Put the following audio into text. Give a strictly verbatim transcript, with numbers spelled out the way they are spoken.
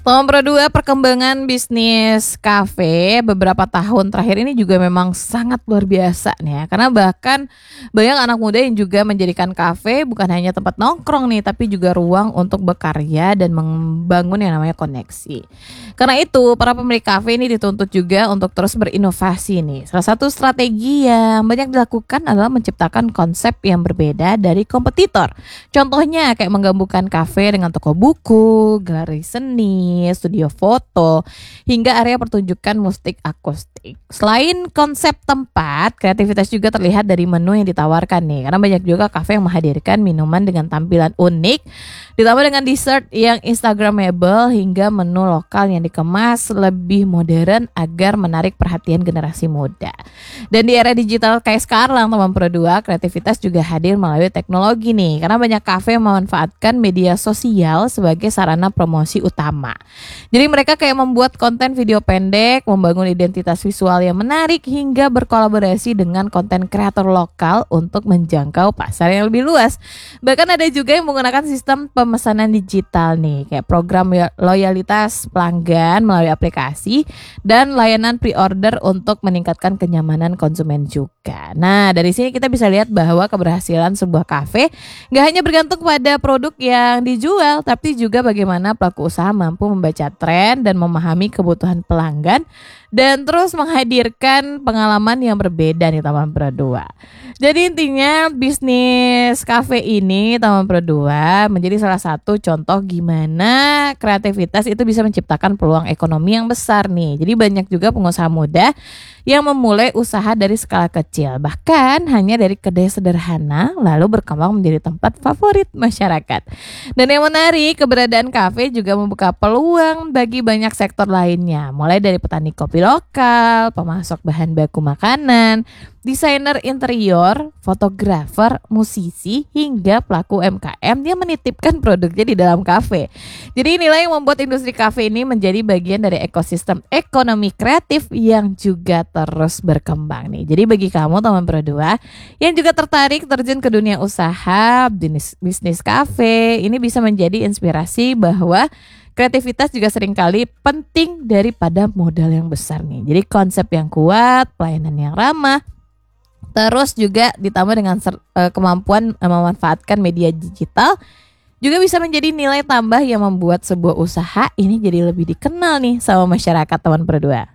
Nomor dua, perkembangan bisnis kafe beberapa tahun terakhir ini juga memang sangat luar biasa nih ya. Karena bahkan banyak anak muda yang juga menjadikan kafe bukan hanya tempat nongkrong nih, tapi juga ruang untuk berkarya dan membangun yang namanya koneksi. Karena itu, para pemilik kafe ini dituntut juga untuk terus berinovasi nih. Salah satu strategi yang banyak dilakukan adalah menciptakan konsep yang berbeda dari kompetitor. Contohnya kayak menggabungkan kafe dengan toko buku, galeri seni, studio foto, hingga area pertunjukan musik akustik. Selain konsep tempat, kreativitas juga terlihat dari menu yang ditawarkan nih. Karena banyak juga kafe yang menghadirkan minuman dengan tampilan unik, ditambah dengan dessert yang instagramable hingga menu lokal yang dikemas lebih modern agar menarik perhatian generasi muda. Dan di era digital kayak sekarang, teman Pro dua, kreativitas juga hadir melalui teknologi nih. Karena banyak kafe memanfaatkan media sosial sebagai sarana promosi utama. Jadi mereka kayak membuat konten video pendek, membangun identitas visual yang menarik, hingga berkolaborasi dengan konten kreator lokal untuk menjangkau pasar yang lebih luas. Bahkan ada juga yang menggunakan sistem pemesanan digital nih, kayak program loyalitas pelanggan melalui aplikasi dan layanan pre-order untuk meningkatkan kenyamanan konsumen juga. Nah, dari sini kita bisa lihat bahwa keberhasilan sebuah kafe gak hanya bergantung pada produk yang dijual, tapi juga bagaimana pelaku usaha mampu membaca tren dan memahami kebutuhan pelanggan dan terus menghadirkan pengalaman yang berbeda nih Taman Pro dua. Jadi intinya bisnis kafe ini Taman Pro dua menjadi salah satu contoh gimana kreativitas itu bisa menciptakan peluang ekonomi yang besar nih. Jadi banyak juga pengusaha muda yang memulai usaha dari skala kecil, bahkan hanya dari kedai sederhana, lalu berkembang menjadi tempat favorit masyarakat. Dan yang menarik, keberadaan kafe juga membuka peluang bagi banyak sektor lainnya, mulai dari petani kopi lokal, pemasok bahan baku makanan, desainer interior, fotografer, musisi, hingga pelaku U M K M yang menitipkan produknya di dalam kafe. Jadi inilah yang membuat industri kafe ini menjadi bagian dari ekosistem ekonomi kreatif yang juga terus berkembang nih. Jadi bagi kamu teman Pro dua yang juga tertarik terjun ke dunia usaha, bisnis, bisnis kafe, ini bisa menjadi inspirasi bahwa kreativitas juga seringkali penting daripada modal yang besar nih. Jadi konsep yang kuat, pelayanan yang ramah, terus juga ditambah dengan ser, uh, kemampuan uh, memanfaatkan media digital juga bisa menjadi nilai tambah yang membuat sebuah usaha ini jadi lebih dikenal nih sama masyarakat teman Pro dua.